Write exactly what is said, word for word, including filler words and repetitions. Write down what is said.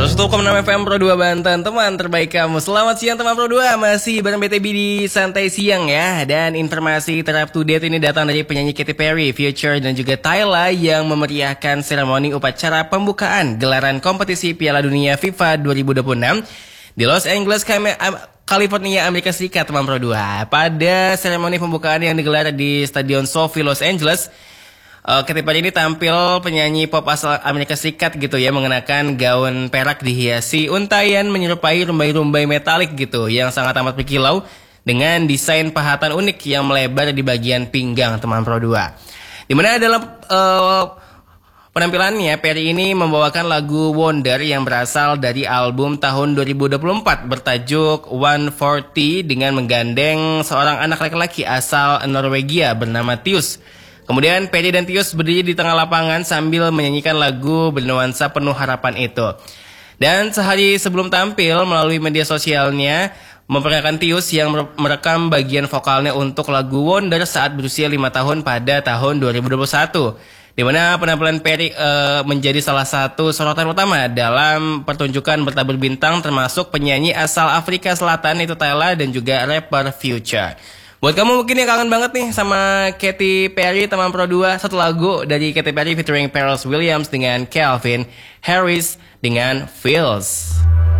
seratus satu koma enam F M Pro dua Banten, teman terbaik kamu. Selamat siang teman Pro dua, masih bareng B T B di Santai Siang ya. Dan informasi terup to date ini datang dari penyanyi Katy Perry, Future dan juga Tyla yang memeriahkan seremoni upacara pembukaan gelaran kompetisi Piala Dunia FIFA dua ribu dua puluh enam di Los Angeles, California, Amerika Serikat, teman Pro dua. Pada seremoni pembukaan yang digelar di Stadion SoFi Los Angeles, Uh, Katy Perry ini tampil penyanyi pop asal Amerika Serikat gitu ya, mengenakan gaun perak dihiasi untayan menyerupai rumbai-rumbai metalik gitu yang sangat amat berkilau dengan desain pahatan unik yang melebar di bagian pinggang, teman Pro dua. Dimana dalam uh, penampilannya Perry ini membawakan lagu Wonder yang berasal dari album tahun dua ribu dua puluh empat bertajuk one forty dengan menggandeng seorang anak laki-laki asal Norwegia bernama Tius. Kemudian Perry dan Tius berdiri di tengah lapangan sambil menyanyikan lagu bernuansa penuh harapan itu. Dan sehari sebelum tampil melalui media sosialnya, memperkenalkan Tius yang merekam bagian vokalnya untuk lagu Wonder saat berusia lima tahun pada tahun dua ribu dua puluh satu. Di mana penampilan Perry uh, menjadi salah satu sorotan utama dalam pertunjukan bertabur bintang, termasuk penyanyi asal Afrika Selatan itu Tyla dan juga rapper Future. Buat kamu mungkin yang kangen banget nih sama Katy Perry, teman Pro dua, satu lagu dari Katy Perry featuring Pharrell Williams dengan Calvin Harris dengan Feels.